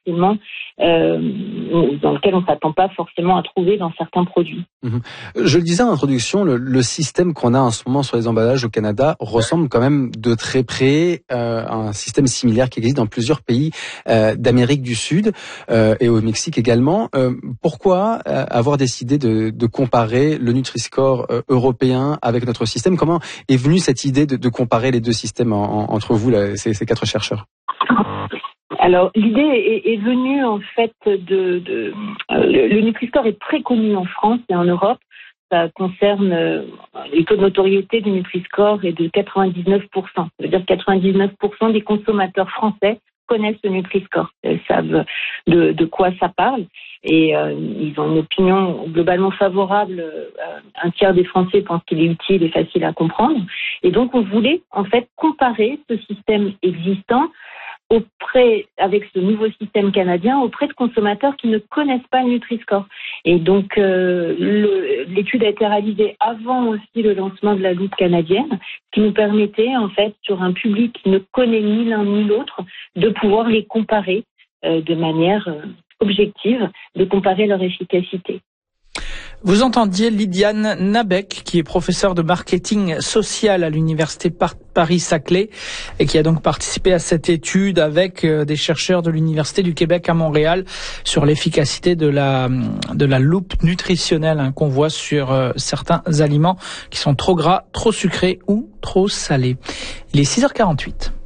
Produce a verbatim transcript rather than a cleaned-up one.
facilement, euh, dans lequel on ne s'attend pas forcément à trouver dans certains produits. Mmh. Je le disais en introduction, le, le système qu'on a en ce moment sur les emballages au Canada ressemble quand même de très près euh, à un système similaire qui existe dans plusieurs pays euh, d'Amérique du Sud euh, et au Mexique également. Euh, pourquoi euh, avoir décidé de, de comparer le Nutri-Score euh, européen avec notre système? Comment est venue cette idée de, de comparer les deux systèmes en, en, entre vous, là, ces, ces quatre chercheurs? Alors, l'idée est, est venue en fait de, de euh, le, le Nutri-Score est très connu en France et en Europe. Ça concerne euh, les taux de notoriété du Nutri-Score est de quatre-vingt-dix-neuf pour cent. Ça veut dire que quatre-vingt-dix-neuf pour cent des consommateurs français connaissent le Nutri-Score, ils savent de, de quoi ça parle et euh, ils ont une opinion globalement favorable. Euh, un tiers des Français pensent qu'il est utile et facile à comprendre. Et donc, on voulait en fait comparer ce système existant auprès, avec ce nouveau système canadien, auprès de consommateurs qui ne connaissent pas le Nutri-Score. Et donc, euh, le, l'étude a été réalisée avant aussi le lancement de la loupe canadienne, ce qui nous permettait, en fait, sur un public qui ne connaît ni l'un ni l'autre, de pouvoir les comparer euh, de manière euh, objective, de comparer leur efficacité. Vous entendiez Lydiane Nabec, qui est professeure de marketing social à l'université Paris-Saclay et qui a donc participé à cette étude avec des chercheurs de l'université du Québec à Montréal sur l'efficacité de la de la loupe nutritionnelle hein, qu'on voit sur euh, certains aliments qui sont trop gras, trop sucrés ou trop salés. Il est six heures quarante-huit.